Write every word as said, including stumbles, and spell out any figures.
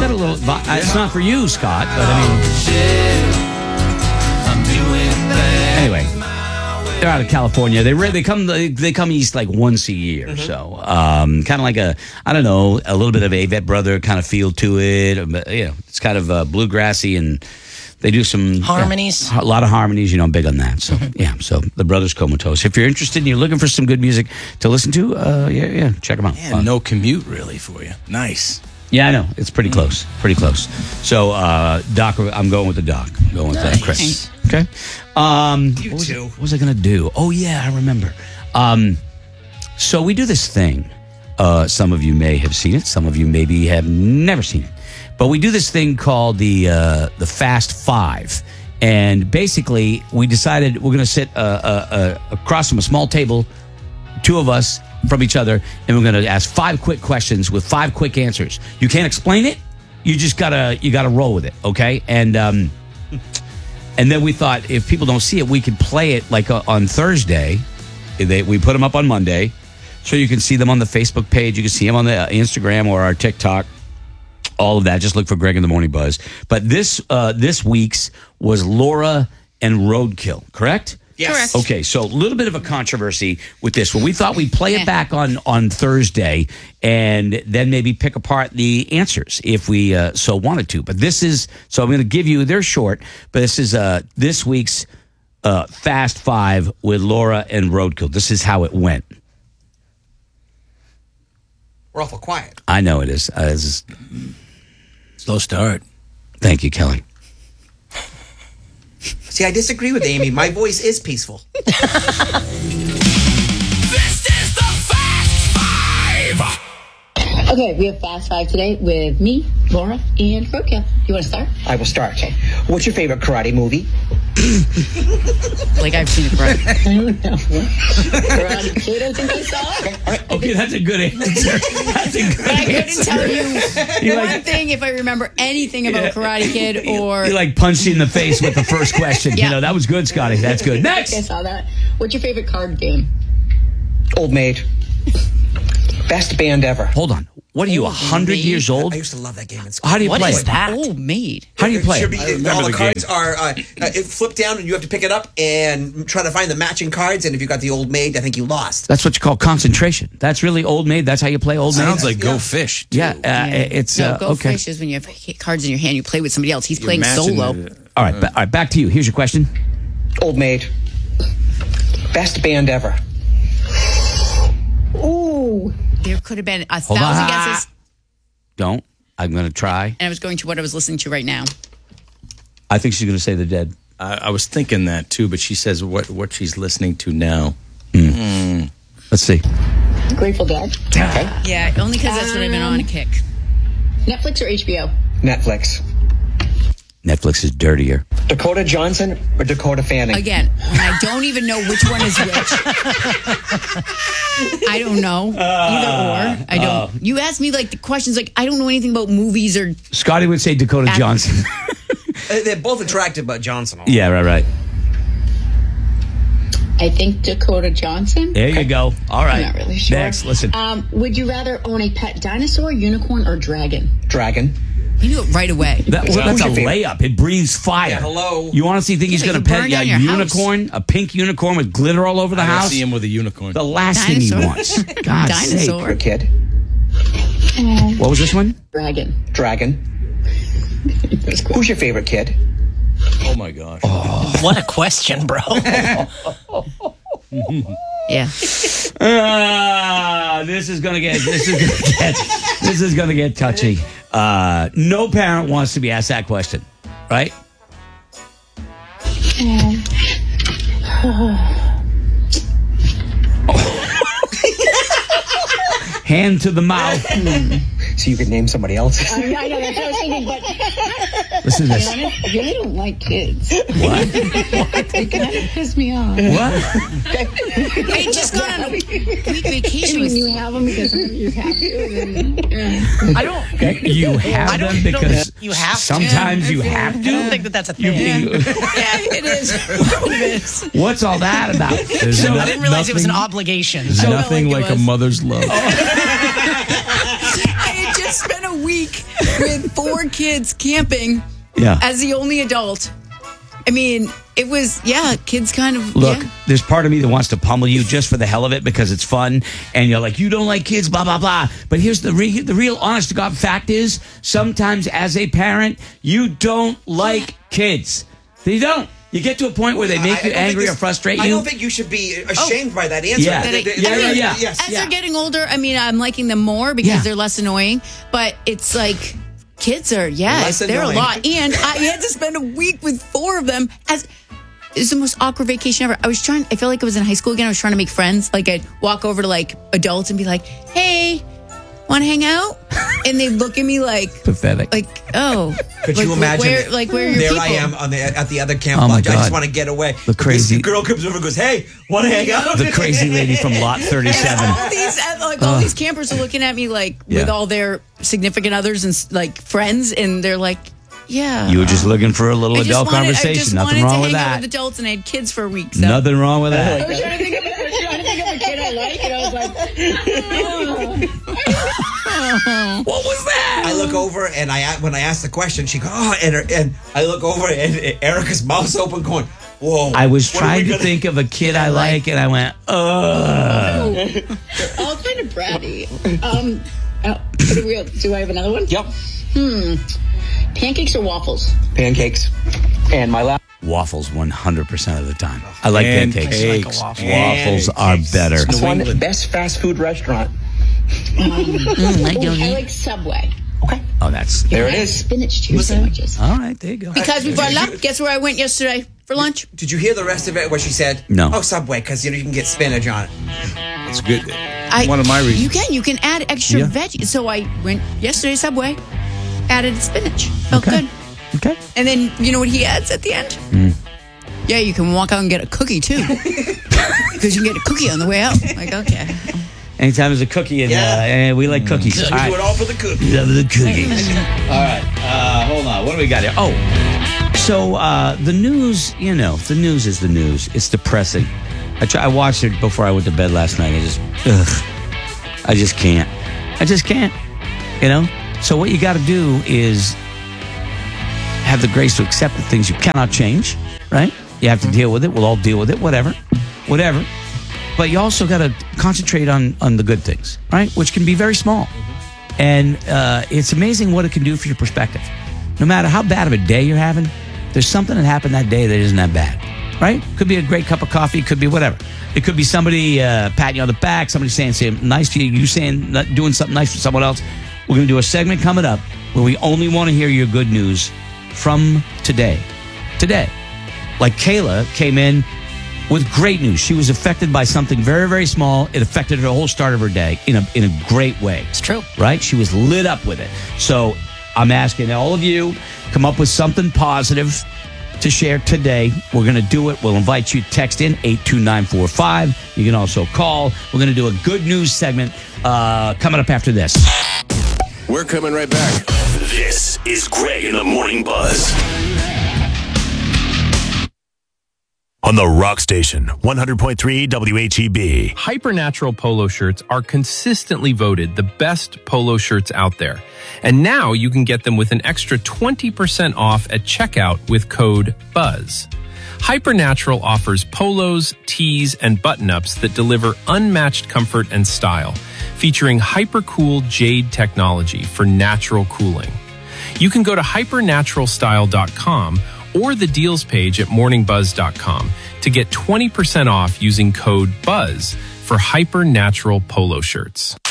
got a little. Uh, it's not for you, Scott, but I mean. Anyway, they're out of California. They re- they come they, they come east like once a year, mm-hmm. so um, kind of like a I don't know a little bit of Avett Brother kind of feel to it. You know, it's kind of uh, bluegrassy and. They do some harmonies, yeah, a lot of harmonies. You know, I'm big on that. So mm-hmm. yeah, so the Brothers Comatose. If you're interested and you're looking for some good music to listen to, uh, yeah, yeah, check them out. Yeah, no commute really for you. Nice. Yeah, I know it's pretty mm-hmm. close, pretty close. So uh, Doc, I'm going with the Doc. I'm going with nice. uh, Chris. Okay. Um, you what was too. I, what was I going to do? Oh yeah, I remember. Um, so we do this thing. Uh, some of you may have seen it. Some of you maybe have never seen it. But we do this thing called the uh, the Fast Five, and basically we decided we're going to sit uh, uh, uh, across from a small table, two of us from each other, and we're going to ask five quick questions with five quick answers. You can't explain it; you just gotta you gotta roll with it, okay? And um, and then we thought if people don't see it, we could play it like uh, on Thursday. They, we put them up on Monday, so you can see them on the Facebook page. You can see them on the uh, Instagram or our TikTok. All of that. Just look for Greg in the Morning Buzz. But this uh, this week's was Laura and Roadkill, correct? Yes. Correct. Okay, so a little bit of a controversy with this one. We thought we'd play it back on, on Thursday and then maybe pick apart the answers if we uh, so wanted to. But this is, so I'm going to give you, they're short, but this is uh, this week's uh, Fast Five with Laura and Roadkill. This is how it went. We're awful quiet. I know it is. Uh, this is Slow start. Thank you, Kelly. See, I disagree with Amy. My voice is peaceful. This is the Fast Five! Okay, we have Fast Five today with me, Laura, and Roadkill. You want to start? I will start. Okay. What's your favorite karate movie? Like I've seen it, right? I don't know. Karate Kid, I think I saw it. Okay, that's a good answer. That's a good But I couldn't answer. tell you You one like- thing if I remember anything about Karate Kid or... You like punched you in the face with the first question. Yeah. You know, that was good, Scotty. That's good. Next! I saw that. What's your favorite card game? Old Maid. Best band ever. Hold on. What are you, a Old hundred Maid? years old? I used to love that game in school. How do you What play is it? that? Old Maid. How do you play Should it? be- I remember all the, the cards game. are uh, uh, it flip down, and you have to pick it up and try to find the matching cards. And if you got the Old Maid, I think you lost. That's what you call concentration. That's really Old Maid. That's how you play Old Maid. Sounds like Yeah. Go Fish. Too. Yeah, uh, it's No, uh, Go okay. Fish is when you have cards in your hand, you play with somebody else. He's You're playing matching solo. the- All right, ba- all right, back to you. Here's your question. Old Maid. Best band ever. Ooh. There could have been a Hold thousand on. guesses, Don't. I'm going to try. and I was going to what I was listening to right now. I think she's going to say The Dead. I, I was thinking that too, but she says what what she's listening to now. Let's see. Grateful Dead. Okay. Yeah, only because that's what I've been on a kick. Netflix or H B O? Netflix. Netflix is dirtier. Dakota Johnson or Dakota Fanning? Again, when I don't even know which one is which. I don't know. Either or. I don't. You ask me like the questions like I don't know anything about movies or. Scotty would say Dakota Act- Johnson. Uh, they're both attractive, but Johnson. Yeah, right, right. I think Dakota Johnson. There you go. All right. I'm not really sure. Next, listen. Um, would you rather own a pet dinosaur, unicorn, or dragon? Dragon. You knew it right away. That, well, that's a Who's your favorite? layup. It breathes fire. Yeah, hello. You honestly think he's Yeah, going you to pet burn yeah, down your unicorn, a pink unicorn with glitter all over the I house? see him with a unicorn. The last Dinosaur. thing he wants. God Dinosaur. For a kid. What was this one? Dragon. Dragon. That's cool. Who's your favorite kid? Oh my gosh. What a question, bro. Yeah. Uh, this is gonna get. This is gonna get. This is gonna get touchy. Uh, no parent wants to be asked that question, right? Hand to the mouth. So you could name somebody else. I know, I know, that's what I was thinking, but Listen to this. I really don't like kids. What? They kind of piss me off. What? I just got on a week vacation with When you have them because you have to, then, yeah. I don't. Okay, you have I don't them know because that you have to. sometimes you have I don't to. think that that's a You thing. being- Yeah, it is. It is. What's all that about? There's So no- I didn't realize it was an nothing- obligation. Nothing like it like a was. mother's love. I had just spent a week week with four kids camping Yeah. as the only adult. I mean, it was, yeah, kids kind of, Look, yeah. there's part of me that wants to pummel you just for the hell of it because it's fun, and you're like, you don't like kids, blah blah blah. But here's the re- the real, honest to God fact is, sometimes as a parent, you don't like kids. You don't. You get to a point where they make I- I you don't think angry this- or frustrate you. I don't think you should be ashamed by that answer. Yeah. They- they- Yeah, they- yeah, yeah. Yes. As Yeah. they're getting older, I mean, I'm liking them more because Yeah. they're less annoying. But it's like kids are, yeah, Less they're annoying. a lot. And I had to spend a week with four of them. As it's the most awkward vacation ever. I was trying. I feel like I was in high school again. I was trying to make friends. Like I'd walk over to like adults and be like, "Hey, want to hang out?" And they look at me like, Pathetic. like, oh, Could like, you imagine? Where, like where are your there people? I am on the at the other camp Oh, my lodge. I just God. want to get away. The But crazy- this girl comes over and goes, "Hey, want to hang out?" the crazy lady from Lot thirty-seven. all these like all these campers are looking at me like with Yeah. all their significant others and like friends, and they're like, "Yeah." You were just looking for a little I just adult wanted, I conversation. just Nothing wanted wrong to with hang out that. with adults, and I had kids for a week. So. Nothing wrong with I that. was trying to think of, I was trying to think of a kid I like, and I was like, What was that? I look over and I when I ask the question, she goes, "Oh," and, her, and I look over and Erica's mouth's open, going, "Whoa!" I was what are we trying to gonna-" think of a kid I like, and I went, ugh. they're all kind of bratty. Um, oh, pretty real. Do I have another one? Yep. Pancakes or waffles? Pancakes. And my last. Waffles one hundred percent of the time. I like Pancakes. pancakes. Like a waffle. Waffles are Pancakes. better. This one, best fast food restaurant. Mm, I don't I eat. like Subway. Okay. Oh, that's There I it like is. Spinach cheese sandwiches. all right. There you go. Because we brought it up. Guess where I went yesterday for lunch? Did you hear the rest of it? What she said? No. Oh, Subway, because you know you can get spinach on it. It's good. I, One of my reasons. You can. You can add extra Yeah. veggies. So I went yesterday Subway, added spinach. Felt Okay. good. Okay. And then you know what he adds at the end? Yeah, you can walk out and get a cookie too, because you can get a cookie on the way out. Like, okay. Anytime there's a cookie, and Yeah. uh, and we like cookies. We All do right. it all for the cookies. Love the cookies. All right. Uh, hold on. What do we got here? Oh, so uh, the news. You know, the news is the news. It's depressing. I try, I watched it before I went to bed last night. I just, ugh, I just can't. I just can't. You know. So what you got to do is have the grace to accept the things you cannot change. Right. You have to deal with it. We'll all deal with it. Whatever. Whatever. But you also got to concentrate on, on the good things, right? Which can be very small. And uh, it's amazing what it can do for your perspective. No matter how bad of a day you're having, there's something that happened that day that isn't that bad, right? Could be a great cup of coffee, could be whatever. It could be somebody uh, patting you on the back, somebody saying something nice to you, you saying doing something nice for someone else. We're going to do a segment coming up where we only want to hear your good news from today. Today. Like Kayla came in with great news. She was affected by something very, very small. It affected her whole start of her day in a in a great way. It's true. Right? She was lit up with it. So I'm asking all of you, come up with something positive to share today. We're going to do it. We'll invite you to text in eight two nine four five. You can also call. We're going to do a good news segment uh, coming up after this. We're coming right back. This is Greg in the Morning Buzz. On the Rock Station, one hundred point three W H E B. Hypernatural polo shirts are consistently voted the best polo shirts out there. And now you can get them with an extra twenty percent off at checkout with code BUZZ. Hypernatural offers polos, tees, and button-ups that deliver unmatched comfort and style, featuring hypercool jade technology for natural cooling. You can go to hypernatural style dot com or the deals page at morning buzz dot com to get twenty percent off using code BUZZ for Hypernatural polo shirts.